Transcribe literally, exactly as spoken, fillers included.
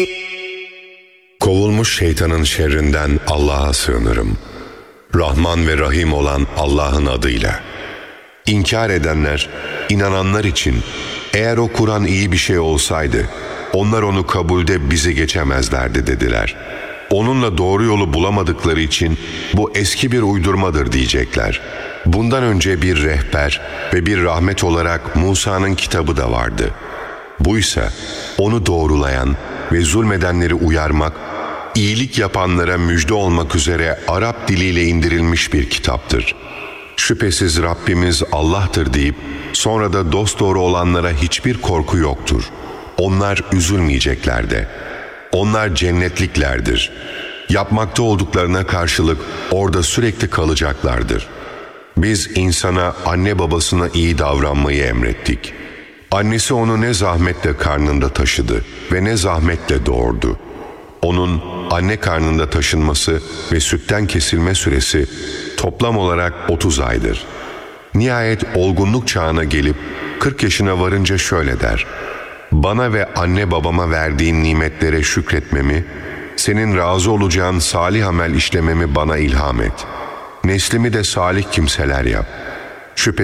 Kovulmuş şeytanın şerrinden Allah'a sığınırım. Rahman ve Rahim olan Allah'ın adıyla. İnkar edenler, inananlar için eğer o Kur'an iyi bir şey olsaydı, onlar onu kabulde bizi geçemezlerdi dediler. Onunla doğru yolu bulamadıkları için bu eski bir uydurmadır diyecekler. Bundan önce bir rehber ve bir rahmet olarak Musa'nın kitabı da vardı. Buysa onu doğrulayan ve zulmedenleri uyarmak, iyilik yapanlara müjde olmak üzere Arap diliyle indirilmiş bir kitaptır. Şüphesiz Rabbimiz Allah'tır deyip sonra da dosdoğru olanlara hiçbir korku yoktur. Onlar üzülmeyecekler de. Onlar cennetliklerdir. Yapmakta olduklarına karşılık orada sürekli kalacaklardır. Biz insana anne babasına iyi davranmayı emrettik. Annesi onu ne zahmetle karnında taşıdı ve ne zahmetle doğurdu. Onun anne karnında taşınması ve sütten kesilme süresi toplam olarak otuz aydır. Nihayet olgunluk çağına gelip kırk yaşına varınca şöyle der: "Bana ve anne babama verdiğin nimetlere şükretmemi, senin razı olacağın salih amel işlememi bana ilham et. Neslimi de salih kimseler yap. Şüphesiz